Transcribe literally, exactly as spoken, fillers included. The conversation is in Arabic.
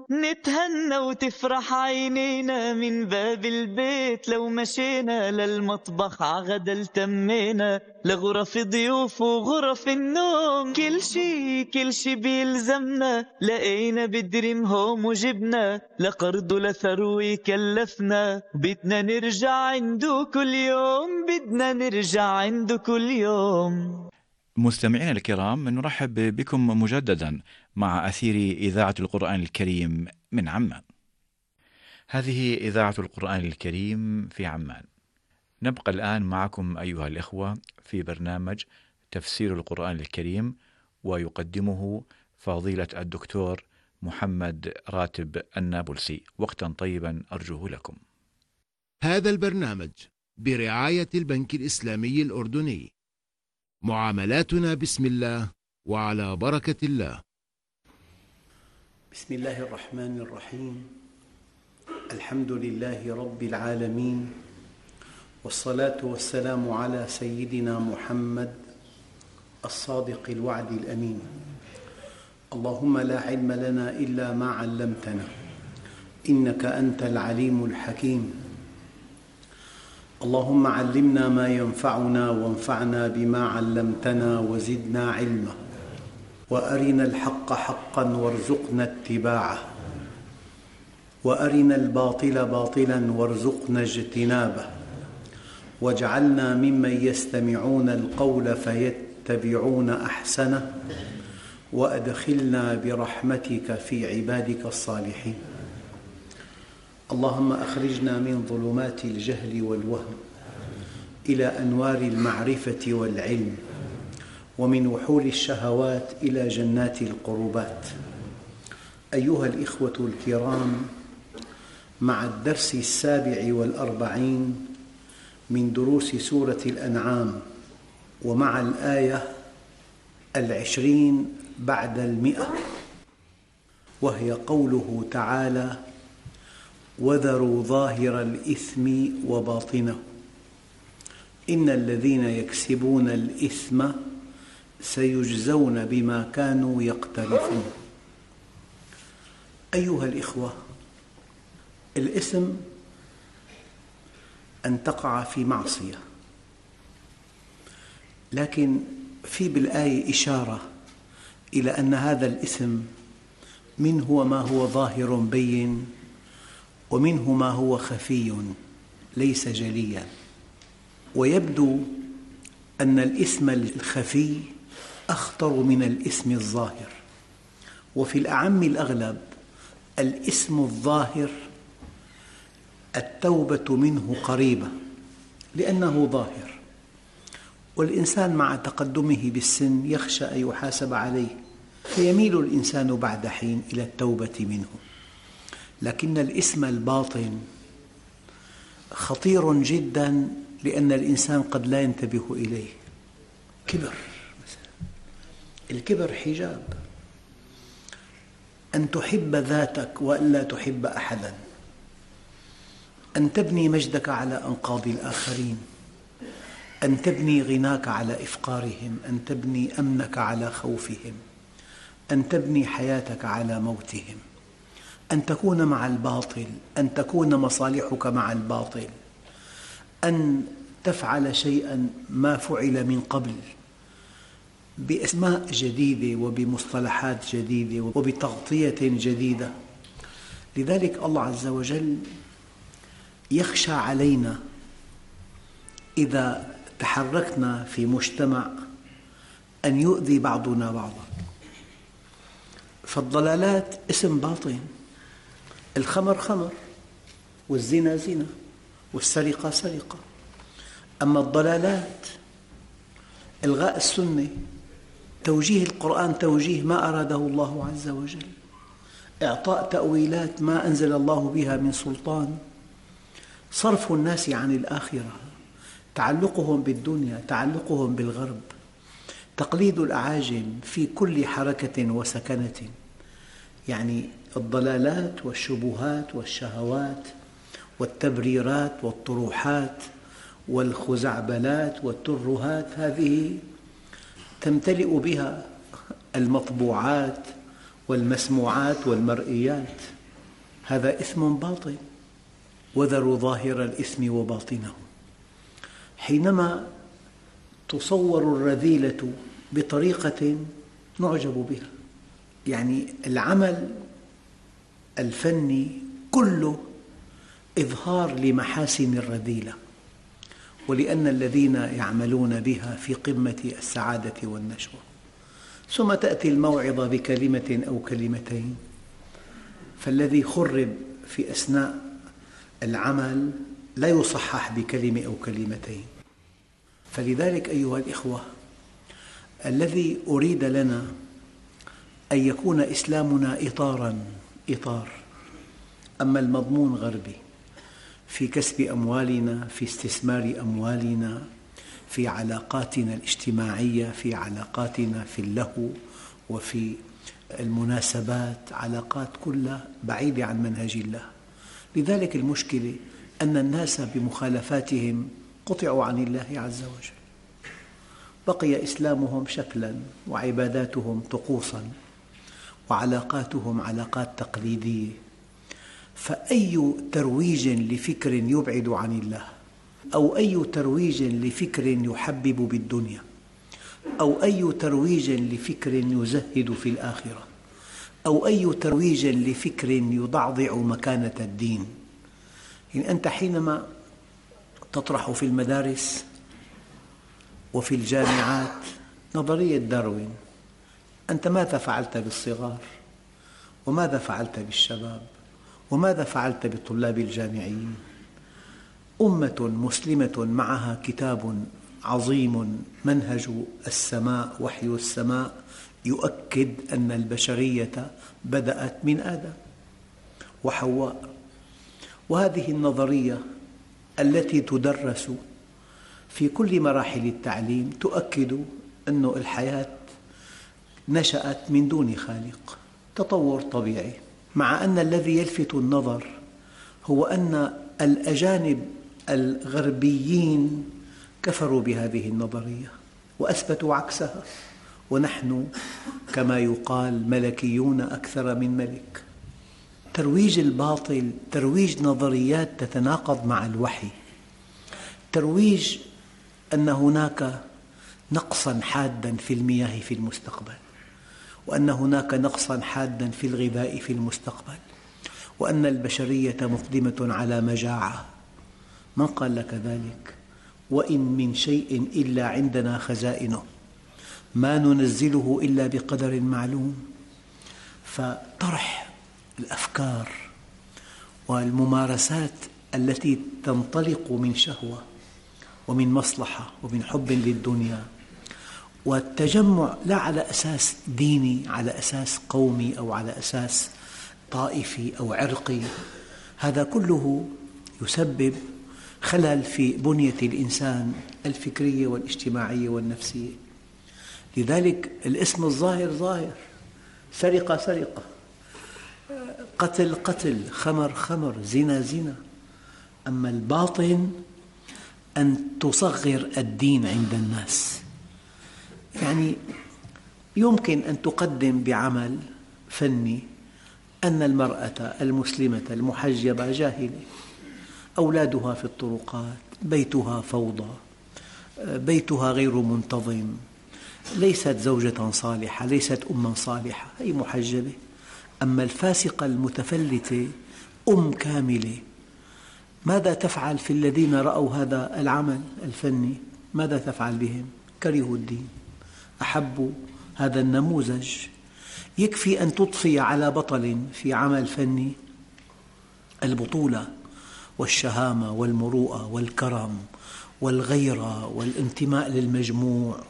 نتهنى وتفرح عينينا من باب البيت، لو مشينا للمطبخ عغدا التمينا، لغرف ضيوف وغرف النوم، كل شي كل شي بيلزمنا لقينا بدريم هوم وجبنا، لقرض لثروي كلفنا، بدنا نرجع عنده كل يوم، بدنا نرجع عنده كل يوم. مستمعينا الكرام، نرحب بكم مجددا مع أثير إذاعة القرآن الكريم من عمان. هذه إذاعة القرآن الكريم في عمان. نبقى الآن معكم أيها الإخوة في برنامج تفسير القرآن الكريم، ويقدمه فضيلة الدكتور محمد راتب النابلسي. وقتا طيبا أرجوه لكم. هذا البرنامج برعاية البنك الإسلامي الأردني. معاملاتنا بسم الله وعلى بركة الله. بسم الله الرحمن الرحيم. الحمد لله رب العالمين، والصلاة والسلام على سيدنا محمد الصادق الوعد الأمين. اللهم لا علم لنا إلا ما علمتنا، إنك أنت العليم الحكيم. اللهم علمنا ما ينفعنا وانفعنا بما علمتنا وزدنا علما، وأرنا الحق حقا وارزقنا اتباعه، وأرنا الباطل باطلا وارزقنا اجتنابه، واجعلنا ممن يستمعون القول فيتبعون أحسنه، وأدخلنا برحمتك في عبادك الصالحين. اللهم أخرجنا من ظلمات الجهل والوهم إلى أنوار المعرفة والعلم، ومن وحول الشهوات إلى جنات القربات. أيها الإخوة الكرام، مع الدرس السابع والأربعين من دروس سورة الأنعام، ومع الآية العشرين بعد المئة، وهي قوله تعالى: وذروا ظاهر الإثم وباطنه إن الذين يكسبون الإثم سيجزون بما كانوا يقترفون. أيها الإخوة، الإثم أن تقع في معصية، لكن في بالآية إشارة إلى أن هذا الإثم منه ما هو ظاهر بين، ومنه ما هو خفي ليس جليا. ويبدو أن الإثم الخفي أخطر من الإثم الظاهر، وفي الأعم الأغلب الإثم الظاهر التوبة منه قريبة لأنه ظاهر، والإنسان مع تقدمه بالسن يخشى أن يحاسب عليه، فيميل الإنسان بعد حين إلى التوبة منه. لكن الإثم الباطن خطير جدا، لأن الإنسان قد لا ينتبه إليه. كبر مثلا، الكبر حجاب، أن تحب ذاتك وألا تحب أحدا، أن تبني مجدك على أنقاض الآخرين، أن تبني غناك على إفقارهم، أن تبني أمنك على خوفهم، أن تبني حياتك على موتهم، أن تكون مع الباطل، أن تكون مصالحك مع الباطل، أن تفعل شيئا ما فعل من قبل بأسماء جديدة وبمصطلحات جديدة وبتغطية جديدة. لذلك الله عز وجل يخشى علينا إذا تحركنا في مجتمع أن يؤذي بعضنا بعضا. فالضلالات اسم باطن، الخمر خمر، والزنا زنا، والسرقة سرقة. أما الضلالات إلغاء السنة، توجيه القرآن توجيه ما أراده الله عز وجل، إعطاء تأويلات ما أنزل الله بها من سلطان، صرف الناس عن الآخرة، تعلقهم بالدنيا، تعلقهم بالغرب، تقليد الأعاجم في كل حركة وسكنة. يعني الضلالات والشبهات والشهوات والتبريرات والطروحات والخزعبلات والترهات، هذه تمتلئ بها المطبوعات والمسموعات والمرئيات. هذا إثم باطن، وذروا ظاهر الإثم وباطنه. حينما تصور الرذيلة بطريقة نعجب بها، يعني العمل الفني كله إظهار لمحاسن الرذيلة، ولأن الذين يعملون بها في قمة السعادة والنشوة، ثم تأتي الموعظة بكلمة أو كلمتين، فالذي خرب في أثناء العمل لا يصحح بكلمة أو كلمتين. فلذلك أيها الإخوة، الذي أريد لنا أن يكون إسلامنا إطاراً إطار، أما المضمون غربي في كسب أموالنا، في استثمار أموالنا، في علاقاتنا الاجتماعية، في علاقاتنا في اللهو وفي المناسبات، علاقات كلها بعيدة عن منهج الله. لذلك المشكلة أن الناس بمخالفاتهم قطعوا عن الله عز وجل، بقي إسلامهم شكلاً وعباداتهم طقوساً وعلاقاتهم علاقات تقليدية. فأي ترويج لفكر يبعد عن الله، أو أي ترويج لفكر يحبب بالدنيا، أو أي ترويج لفكر يزهد في الآخرة، أو أي ترويج لفكر يضعضع مكانة الدين. يعني أنت حينما تطرح في المدارس وفي الجامعات نظرية داروين، أنت ماذا فعلت بالصغار؟ وماذا فعلت بالشباب؟ وماذا فعلت بالطلاب الجامعيين؟ أمة مسلمة معها كتاب عظيم منهج السماء، وحي السماء، يؤكد أن البشرية بدأت من آدم وحواء. وهذه النظرية التي تدرس في كل مراحل التعليم تؤكد أن الحياة نشأت من دون خالق، تطور طبيعي، مع أن الذي يلفت النظر هو أن الأجانب الغربيين كفروا بهذه النظرية وأثبتوا عكسها، ونحن كما يقال ملكيون أكثر من ملك. ترويج الباطل، ترويج نظريات تتناقض مع الوحي، ترويج أن هناك نقصاً حاداً في المياه في المستقبل، وأن هناك نقصاً حاداً في الغذاء في المستقبل، وأن البشرية مقدمة على مجاعة. من قال لك ذلك؟ وإن من شيء إلا عندنا خزائنه ما ننزله إلا بقدر معلوم. فطرح الأفكار والممارسات التي تنطلق من شهوة ومن مصلحة ومن حب للدنيا، والتجمع لا على أساس ديني، على أساس قومي أو على أساس طائفي أو عرقي، هذا كله يسبب خلل في بنية الإنسان الفكرية والاجتماعية والنفسية. لذلك الاسم الظاهر ظاهر، سرقة سرقة، قتل قتل، خمر خمر، زنا زنا. أما الباطن أن تصغر الدين عند الناس. يعني يمكن أن تقدم بعمل فني أن المرأة المسلمة المحجبة جاهلة، أولادها في الطرقات، بيتها فوضى، بيتها غير منتظم، ليست زوجة صالحة، ليست أما صالحة، هي محجبة. أما الفاسقة المتفلتة أم كاملة، ماذا تفعل في الذين رأوا هذا العمل الفني؟ ماذا تفعل بهم؟ كرهوا الدين، أحبوا هذا النموذج. يكفي أن تضفي على بطل في عمل فني البطولة والشهامة والمروءة والكرم والغيرة والانتماء للمجموع